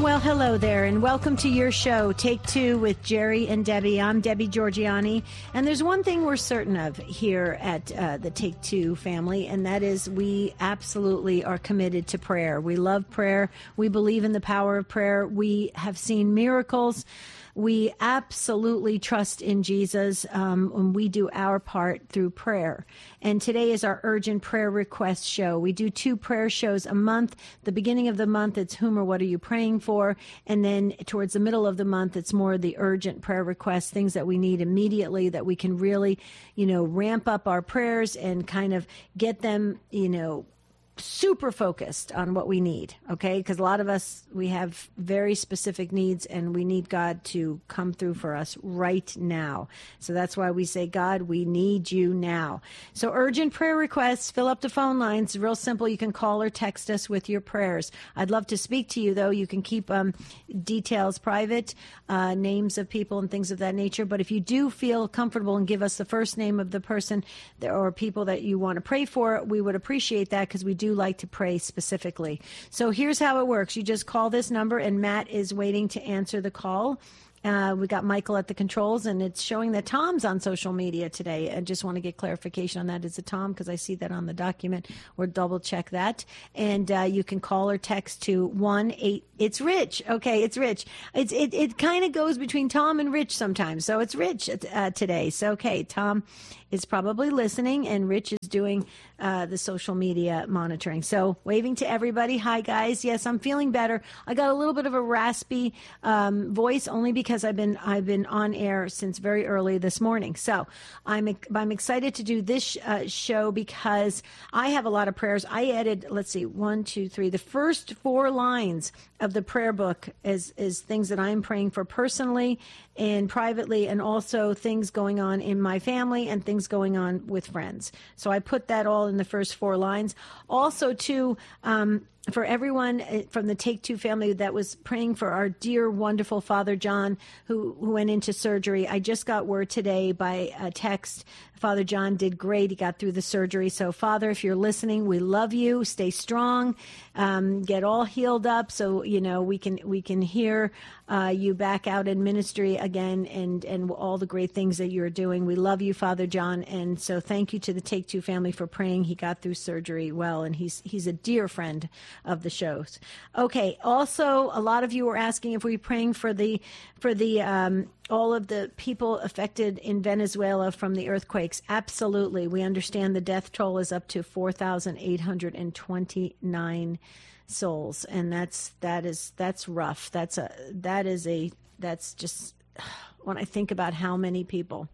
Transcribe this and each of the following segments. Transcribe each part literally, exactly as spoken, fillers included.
Well, hello there, and welcome to your show, Take Two with Jerry and Debbie. I'm Debbie Georgianni, and there's one thing we're certain of here at uh, the Take Two family, and that is we absolutely are committed to prayer. We love prayer. We believe in the power of prayer. We have seen miracles. We absolutely trust in Jesus um, when we do our part through prayer. And today is our urgent prayer request show. We do two prayer shows a month. The beginning of the month, it's whom or what are you praying for? And then towards the middle of the month, it's more the urgent prayer requests, things that we need immediately that we can really, you know, ramp up our prayers and kind of get them, you know, super focused on what we need, okay? Because a lot of us, we have very specific needs, and we need God to come through for us right now. So that's why we say, God, we need you now. So urgent prayer requests, fill up the phone lines. Real simple. You can call or text us with your prayers. I'd love to speak to you, though. You can keep um, details private, uh, names of people and things of that nature. But if you do feel comfortable and give us the first name of the person or people that you want to pray for, we would appreciate that, because we do do like to pray specifically. So here's how it works. You just call this number, and Matt is waiting to answer the call. Uh, we got Michael at the controls, and it's showing that Tom's on social media today. I just want to get clarification on that. Is it Tom? Because I see that on the document. Or double check that. And uh, you can call or text to one eight. It's Rich. Okay, it's Rich. It's it. It kind of goes between Tom and Rich sometimes. So it's Rich uh, today. So okay, Tom is probably listening, and Rich is doing uh, the social media monitoring. So waving to everybody. Hi guys. Yes, I'm feeling better. I got a little bit of a raspy um, voice, only because I've been I've been on air since very early this morning. So I'm I'm excited to do this uh, show because I have a lot of prayers. I added, let's see, one, two, three. The first four lines of the prayer book is is things that I'm praying for personally and privately, and also things going on in my family and things going on with friends. So I put that all in the first four lines. Also, too, um, for everyone from the Take Two family that was praying for our dear, wonderful Father John, who, who went into surgery. I just got word today by a text. Father John did great. He got through the surgery. So, Father, if you're listening, we love you. Stay strong. Um, get all healed up so, you know, we can we can hear uh, you back out in ministry again, and, and all the great things that you're doing. We love you, Father John. And so thank you to the Take Two family for praying. He got through surgery well, and he's he's a dear friend of the shows. Okay. Also, a lot of you were asking if we were praying for the for the um, all of the people affected in Venezuela from the earthquakes. Absolutely. We understand the death toll is up to four thousand eight hundred twenty-nine souls, and that's that is that's rough. That's a that is a that's just when I think about how many people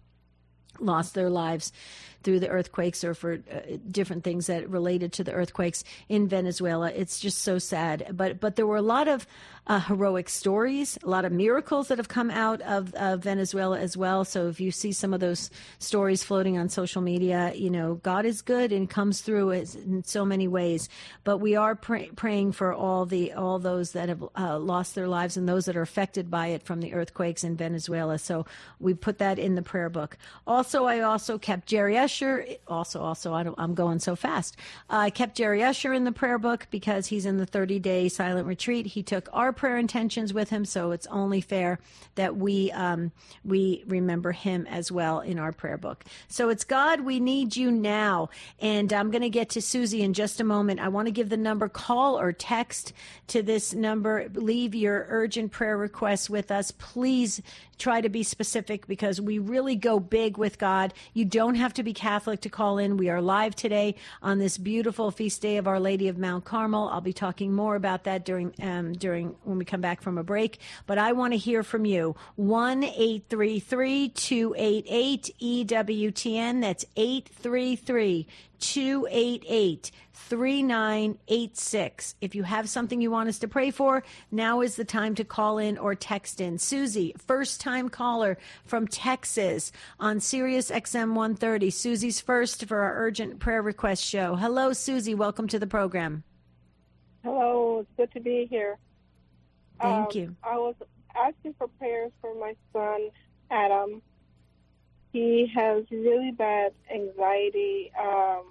lost their lives through the earthquakes or for uh, different things that related to the earthquakes in Venezuela. It's just so sad. But but there were a lot of uh, heroic stories, a lot of miracles that have come out of uh, Venezuela as well. So if you see some of those stories floating on social media, you know, God is good and comes through in so many ways. But we are pray- praying for all the all those that have uh, lost their lives and those that are affected by it from the earthquakes in Venezuela. So we put that in the prayer book. Also, I also kept Jerry Usher. Also, also, I don't, I'm going so fast. Uh, I kept Jerry Usher in the prayer book because he's in the thirty-day silent retreat. He took our prayer intentions with him, so it's only fair that we um, we remember him as well in our prayer book. So it's God, we need you now. And I'm going to get to Susie in just a moment. I want to give the number. Call or text to this number. Leave your urgent prayer requests with us. Please try to be specific, because we really go big with God. You don't have to be Catholic to call in. We are live today on this beautiful feast day of Our Lady of Mount Carmel. I'll be talking more about that during um, during when we come back from a break. But I want to hear from you. one eight three three, two eight eight, E W T N. That's eight three three, two eight eight, three nine eight six. If you have something you want us to pray for, now is the time to call in or text in. Susie, first-time caller from Texas on Sirius X M one thirty. Susie's first for our urgent prayer request show. Hello, Susie. Welcome to the program. Hello. It's good to be here. Thank um, you. I was asking for prayers for my son, Adam. He has really bad anxiety. Um,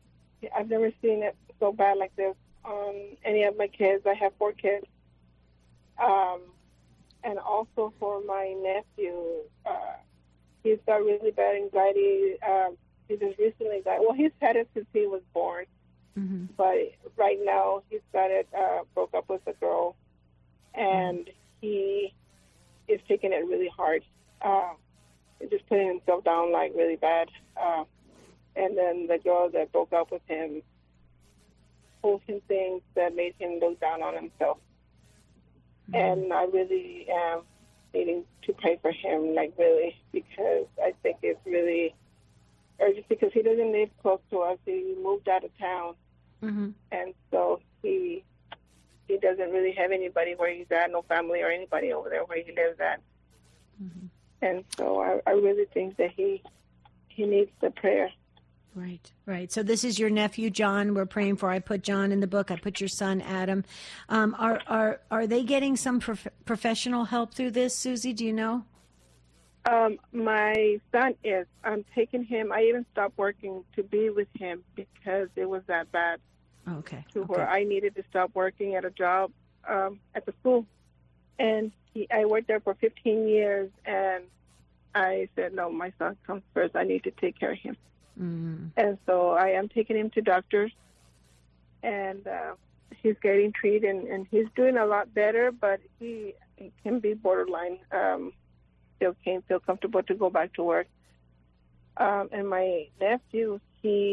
I've never seen it so bad like this on any of my kids. I have four kids. Um, and also for my nephew, uh, he's got really bad anxiety. Um, he just recently got, well, he's had it since he was born. Mm-hmm. But right now he's got it, uh, broke up with a girl, and mm-hmm. he is taking it really hard. Uh, just putting himself down like really bad. Uh, and then the girl that broke up with him told him things that made him look down on himself. Mm-hmm. And I really am needing to pray for him, like really, because I think it's really urgent, because he doesn't live close to us. He moved out of town. Mm-hmm. And so he he doesn't really have anybody where he's at, no family or anybody over there where he lives at. Mm-hmm. And so I, I really think that he he needs the prayer. Right, right. So this is your nephew, John, we're praying for. I put John in the book. I put your son, Adam. Um, are are are they getting some prof- professional help through this, Susie? Do you know? Um, my son is. I'm taking him. I even stopped working to be with him because it was that bad. Okay. To okay. where I needed to stop working at a job um, at the school. And he, I worked there for fifteen years, and I said, no, my son comes first. I need to take care of him. Mm. And so I am taking him to doctors, and uh, he's getting treated, and, and he's doing a lot better, but he, he can be borderline. Um, still can't feel comfortable to go back to work. Um, and my nephew, he